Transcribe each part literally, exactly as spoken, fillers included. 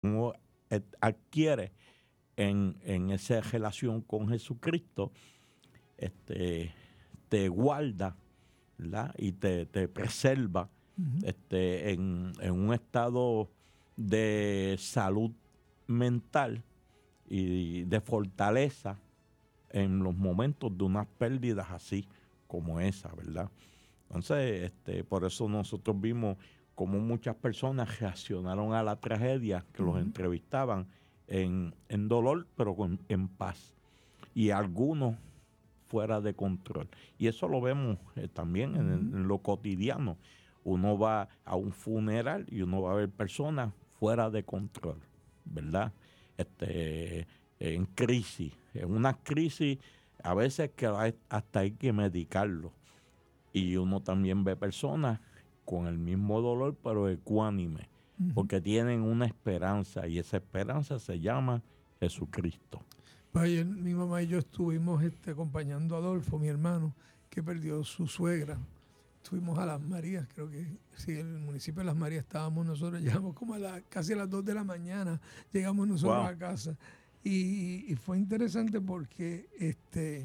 uno adquiere en, en esa relación con Jesucristo, este, te guarda, ¿verdad? Y te, te preserva uh-huh. este, en, en un estado de salud mental y de fortaleza en los momentos de unas pérdidas así como esa, ¿verdad? Entonces, este, por eso nosotros vimos cómo muchas personas reaccionaron a la tragedia, que uh-huh. los entrevistaban en, en dolor, pero con, en paz. Y algunos fuera de control. Y eso lo vemos eh, también uh-huh. en, en lo cotidiano. Uno va a un funeral y uno va a ver personas fuera de control, ¿verdad? Este, en crisis, en una crisis a veces que hasta hay que medicarlo. Y uno también ve personas con el mismo dolor, pero ecuánime, uh-huh. porque tienen una esperanza, y esa esperanza se llama Jesucristo. Pues ayer mi mamá y yo estuvimos este, acompañando a Adolfo, mi hermano, que perdió su suegra. Estuvimos a Las Marías, creo que sí, en el municipio de Las Marías estábamos nosotros, llegamos como a la, casi a las dos de la mañana, llegamos nosotros wow. a casa. Y, y fue interesante porque este,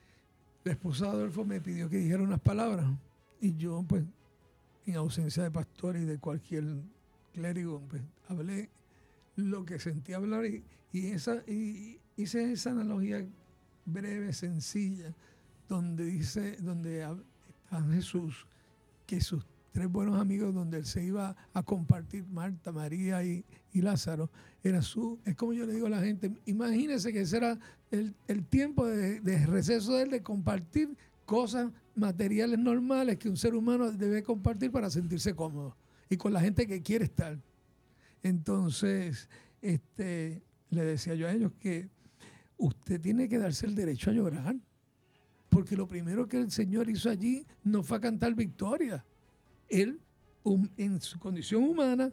la esposa de Adolfo me pidió que dijera unas palabras, y yo, pues, en ausencia de pastor y de cualquier clérigo, pues, hablé lo que sentí hablar y, y, esa, y hice esa analogía breve, sencilla, donde dice, donde está Jesús, que sus tres buenos amigos, donde él se iba a compartir, Marta, María y, y Lázaro, era su, es como yo le digo a la gente, imagínense que ese era el, el tiempo de, de receso de él, de compartir cosas materiales normales que un ser humano debe compartir para sentirse cómodo y con la gente que quiere estar. Entonces, este, le decía yo a ellos que usted tiene que darse el derecho a llorar, porque lo primero que el Señor hizo allí no fue a cantar victoria. Él, um, en su condición humana,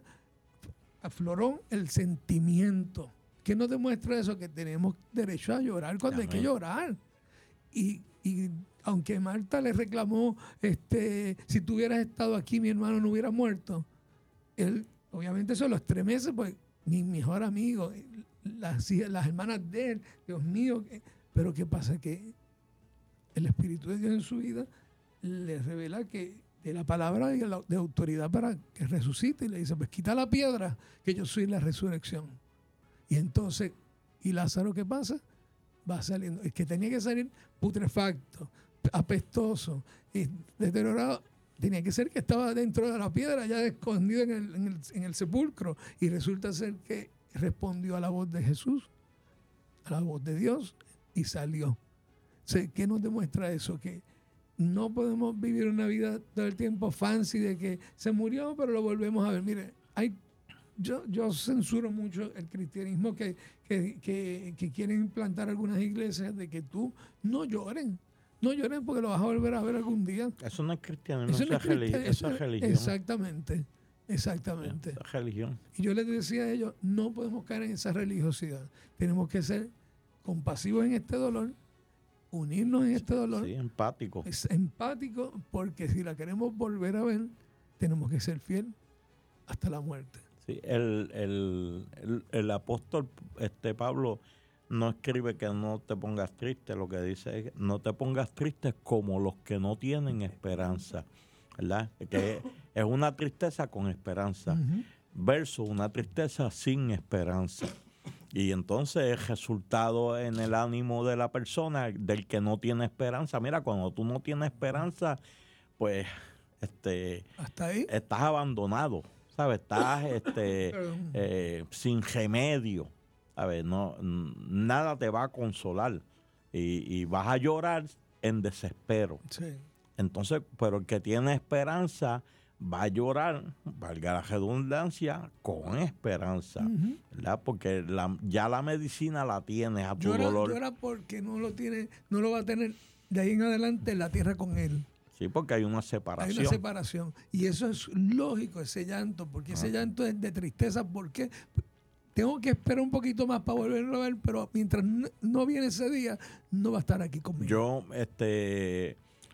afloró el sentimiento. ¿Qué nos demuestra eso? Que tenemos derecho a llorar cuando Amén. Hay que llorar. Y, y aunque Marta le reclamó, este, si tú hubieras estado aquí, mi hermano no hubiera muerto, él obviamente eso lo estremece, pues mi mejor amigo, las, las hermanas de él, Dios mío, pero ¿qué pasa? Que el Espíritu de Dios en su vida le revela que de la palabra de, la, de autoridad para que resucite, y le dice, pues quita la piedra, que yo soy la resurrección. Y entonces, ¿y Lázaro qué pasa? Va saliendo, es que tenía que salir putrefacto, apestoso, y deteriorado. Tenía que ser que estaba dentro de la piedra, ya escondido en el, en, el, en el sepulcro. Y resulta ser que respondió a la voz de Jesús, a la voz de Dios, y salió. O sea, ¿qué nos demuestra eso? Que no podemos vivir una vida todo el tiempo fancy de que se murió, pero lo volvemos a ver. Mire, hay, yo, yo censuro mucho el cristianismo que, que, que, que quieren implantar algunas iglesias de que tú no lloren. No llores porque lo vas a volver a ver algún día. Eso no es cristiano, eso no no es religión. Eso es religión. Exactamente, exactamente. Es religión. Y yo les decía a ellos, no podemos caer en esa religiosidad. Tenemos que ser compasivos en este dolor, unirnos en este dolor. Sí, empático. Es empático, porque si la queremos volver a ver, tenemos que ser fiel hasta la muerte. Sí, el, el, el, el apóstol este Pablo no escribe que no te pongas triste, lo que dice es no te pongas triste como los que no tienen esperanza, ¿verdad? Que es una tristeza con esperanza, uh-huh. versus una tristeza sin esperanza. Y entonces el resultado en el ánimo de la persona, del que no tiene esperanza. Mira, cuando tú no tienes esperanza, pues este ¿hasta ahí? Estás abandonado, ¿sabes? Estás este, eh, sin remedio. A ver, no, nada te va a consolar y, y vas a llorar en desespero. Sí. Entonces, pero el que tiene esperanza va a llorar, valga la redundancia, con esperanza, uh-huh. ¿verdad? Porque la, ya la medicina la tienes a tu llora, dolor. Llora porque no lo tiene, no lo va a tener de ahí en adelante en la tierra con él. Sí, porque hay una separación. Hay una separación. Y eso es lógico, ese llanto, porque ese uh-huh. llanto es de tristeza. ¿Por qué? Tengo que esperar un poquito más para volverlo a ver, pero mientras no viene ese día, no va a estar aquí conmigo. Yo, este,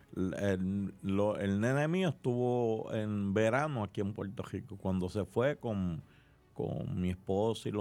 el, lo, el nene mío estuvo en verano aquí en Puerto Rico. Cuando se fue con, con mi esposa y los